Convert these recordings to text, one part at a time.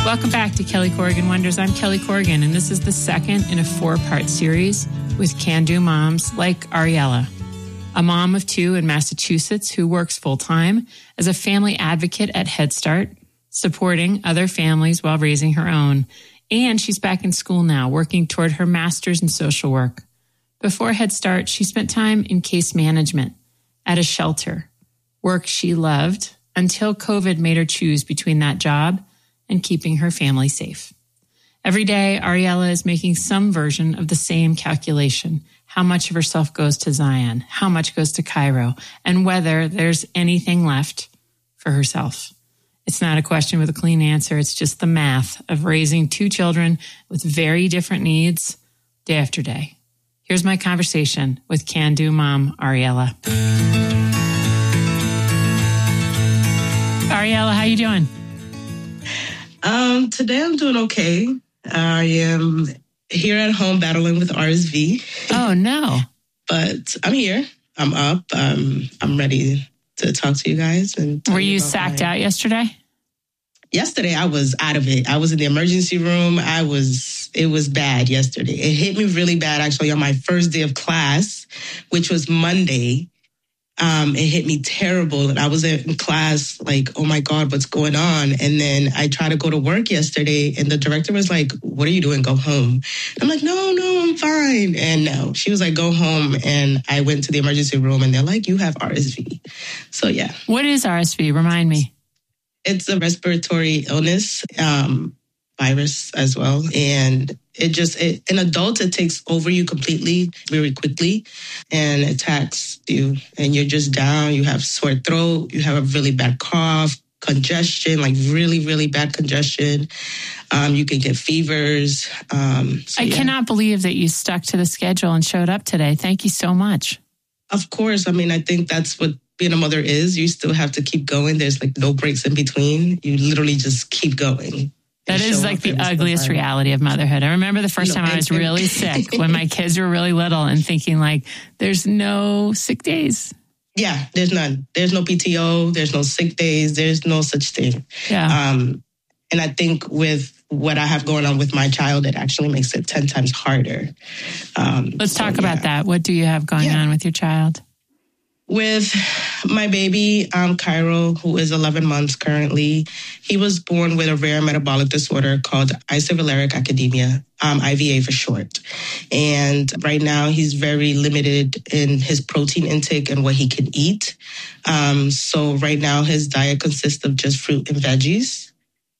Welcome back to Kelly Corrigan Wonders. I'm Kelly Corrigan, and this is the second in a 4-part series with can-do moms like Ariella, a mom of 2 in Massachusetts who works full-time as a family advocate at Head Start, supporting other families while raising her own. And she's back in school now, working toward her master's in social work. Before Head Start, she spent time in case management at a shelter, work she loved until COVID made her choose between that job and keeping her family safe. Every day, Ariella is making some version of the same calculation. How much of herself goes to Zion? How much goes to Cairo? And whether there's anything left for herself. It's not a question with a clean answer. It's just the math of raising 2 children with very different needs day after day. Here's my conversation with can-do mom, Ariella. Ariella, how you doing? Today I'm doing okay. I am here at home battling with RSV. Oh, no. But I'm here. I'm up. I'm ready to talk to you guys. And were you sacked out yesterday? Yesterday, I was out of it. I was in the emergency room. It was bad yesterday. It hit me really bad, actually, on my first day of class, which was Monday. It hit me terrible. And I was in class like, oh my God, what's going on? And then I tried to go to work yesterday and the director was like, what are you doing? Go home. I'm like, no, I'm fine. And no, she was like, go home. And I went to the emergency room and they're like, you have RSV. So yeah. What is RSV? Remind me. It's a respiratory illness, virus as well. And in adults, it takes over you completely, very quickly, and attacks you. And you're just down. You have sore throat. You have a really bad cough, congestion, like really, really bad congestion. You can get fevers. I cannot believe that you stuck to the schedule and showed up today. Thank you so much. Of course. I mean, I think that's what being a mother is. You still have to keep going. There's like no breaks in between. You literally just keep going. That is like the ugliest reality of motherhood. I remember the first time I was really sick when my kids were really little and thinking like, there's no sick days. Yeah, there's none. There's no PTO. There's no sick days. There's no such thing. Yeah. And I think with what I have going on with my child, it actually makes it 10 times harder. Let's talk about that. What do you have going on with your child? With my baby, Cairo, who is 11 months currently, he was born with a rare metabolic disorder called isovaleric acidemia, IVA for short. And right now he's very limited in his protein intake and what he can eat. So right now his diet consists of just fruit and veggies.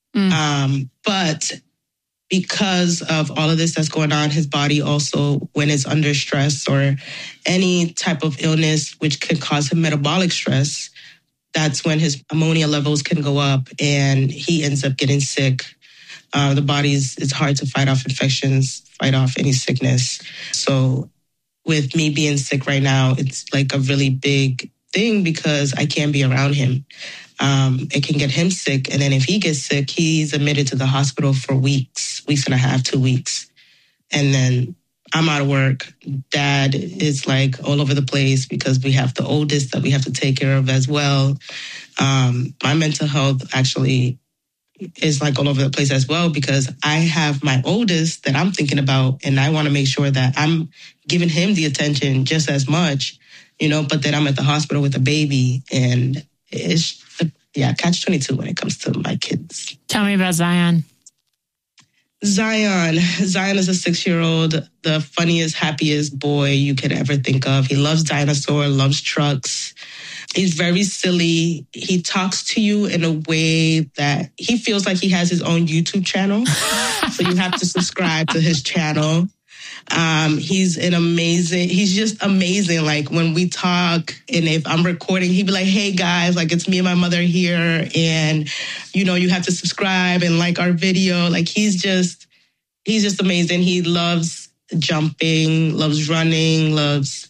But because of all of this that's going on, his body also, when it's under stress or any type of illness which can cause him metabolic stress, that's when his ammonia levels can go up and he ends up getting sick. The it's hard to fight off infections, fight off any sickness. So with me being sick right now, it's like a really big thing because I can't be around him. It can get him sick. And then if he gets sick, he's admitted to the hospital for weeks and a half, 2 weeks. And then I'm out of work. Dad is like all over the place because we have the oldest that we have to take care of as well. My mental health actually is like all over the place as well because I have my oldest that I'm thinking about and I want to make sure that I'm giving him the attention just as much, but then I'm at the hospital with a baby and it's catch-22 when it comes to my kids. Tell me about Zion. Zion is a 6-year-old, the funniest, happiest boy you could ever think of. He loves dinosaurs, loves trucks. He's very silly. He talks to you in a way that he feels like he has his own YouTube channel. So you have to subscribe to his channel. He's just amazing. Like when we talk and if I'm recording, he'd be like, hey guys, like it's me and my mother here. And, you have to subscribe and like our video. Like he's just amazing. He loves jumping, loves running, loves